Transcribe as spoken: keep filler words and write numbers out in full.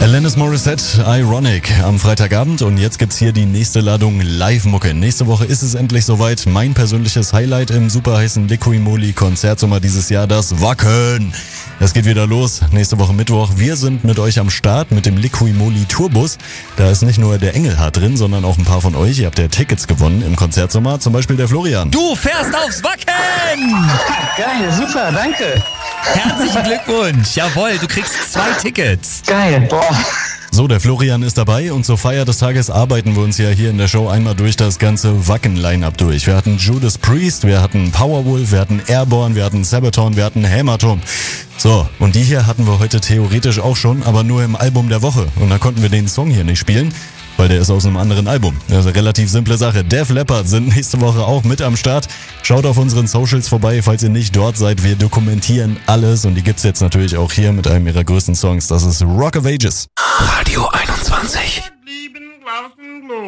Alanis Morissette, Ironic am Freitagabend und jetzt gibt's hier die nächste Ladung Live-Mucke. Nächste Woche ist es endlich soweit. Mein persönliches Highlight im super heißen Liqui-Moly Konzertsommer dieses Jahr, das Wacken. Es geht wieder los, nächste Woche Mittwoch. Wir sind mit euch am Start mit dem Liqui-Moly Tourbus. Da ist nicht nur der Engelhardt drin, sondern auch ein paar von euch. Ihr habt ja Tickets gewonnen im Konzertsommer, zum Beispiel der Florian. Du fährst aufs Wacken! Geil, super, danke. Herzlichen Glückwunsch. Jawohl, du kriegst zwei Tickets. Geil, boah. So, der Florian ist dabei und zur Feier des Tages arbeiten wir uns ja hier in der Show einmal durch das ganze Wacken-Line-Up durch. Wir hatten Judas Priest, wir hatten Powerwolf, wir hatten Airborne, wir hatten Sabaton, wir hatten Hämatom. So, und die hier hatten wir heute theoretisch auch schon, aber nur im Album der Woche. Und da konnten wir den Song hier nicht spielen, weil der ist aus einem anderen Album. Das ist eine relativ simple Sache. Def Leppard sind nächste Woche auch mit am Start. Schaut auf unseren Socials vorbei, falls ihr nicht dort seid. Wir dokumentieren alles und die gibt's jetzt natürlich auch hier mit einem ihrer größten Songs. Das ist Rock of Ages. Radio einundzwanzig.